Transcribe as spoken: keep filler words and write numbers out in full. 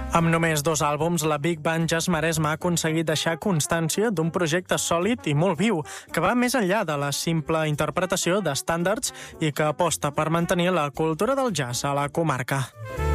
Amb només dos àlbums, la Big Band Jazz Maresme ha aconseguit deixar constància d'un projecte sòlid i molt viu, que va més enllà de la simple interpretació d'estàndards i que aposta per mantenir la cultura del jazz a la comarca.